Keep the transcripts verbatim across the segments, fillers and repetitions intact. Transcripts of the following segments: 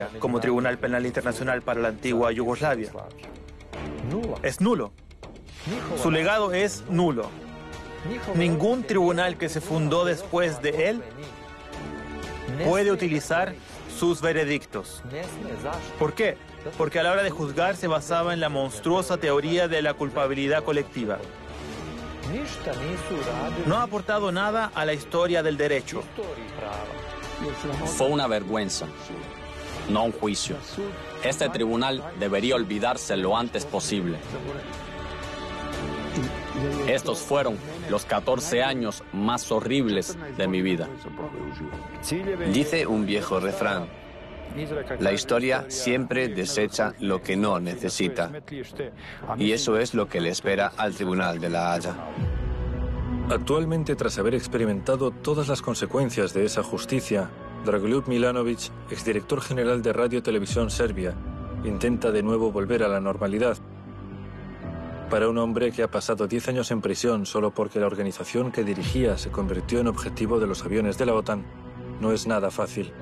como Tribunal Penal Internacional para la antigua Yugoslavia. Es nulo. Su legado es nulo. Ningún tribunal que se fundó después de él puede utilizar sus veredictos. ¿Por qué? Porque a la hora de juzgar se basaba en la monstruosa teoría de la culpabilidad colectiva. No ha aportado nada a la historia del derecho. Fue una vergüenza, no un juicio. Este tribunal debería olvidarse lo antes posible. Estos fueron los catorce años más horribles de mi vida. Dice un viejo refrán: la historia siempre desecha lo que no necesita. Y eso es lo que le espera al Tribunal de La Haya. Actualmente, tras haber experimentado todas las consecuencias de esa justicia, Dragoljub Milanović, exdirector general de Radio Televisión Serbia, intenta de nuevo volver a la normalidad. Para un hombre que ha pasado diez años en prisión solo porque la organización que dirigía se convirtió en objetivo de los aviones de la OTAN, no es nada fácil.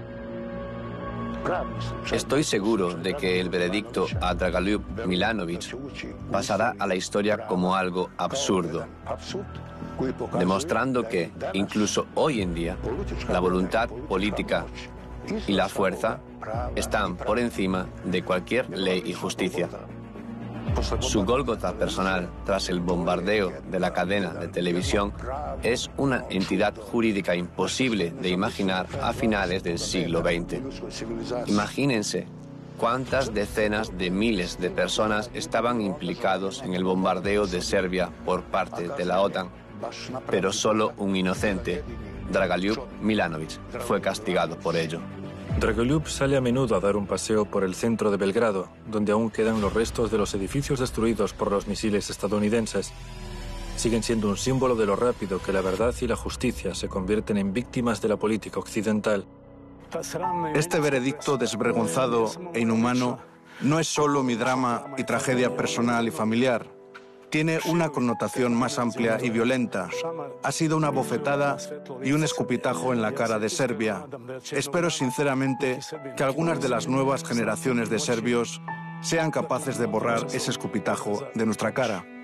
Estoy seguro de que el veredicto a Dragoljub Milanović pasará a la historia como algo absurdo, demostrando que, incluso hoy en día, la voluntad política y la fuerza están por encima de cualquier ley y justicia. Su Gólgota personal tras el bombardeo de la cadena de televisión es una entidad jurídica imposible de imaginar a finales del siglo veinte. Imagínense cuántas decenas de miles de personas estaban implicados en el bombardeo de Serbia por parte de la OTAN, pero solo un inocente, Dragoljub Milanović, fue castigado por ello. Dragoljub sale a menudo a dar un paseo por el centro de Belgrado, donde aún quedan los restos de los edificios destruidos por los misiles estadounidenses. Siguen siendo un símbolo de lo rápido que la verdad y la justicia se convierten en víctimas de la política occidental. Este veredicto desvergonzado e inhumano no es solo mi drama y tragedia personal y familiar. Tiene una connotación más amplia y violenta. Ha sido una bofetada y un escupitajo en la cara de Serbia. Espero sinceramente que algunas de las nuevas generaciones de serbios sean capaces de borrar ese escupitajo de nuestra cara.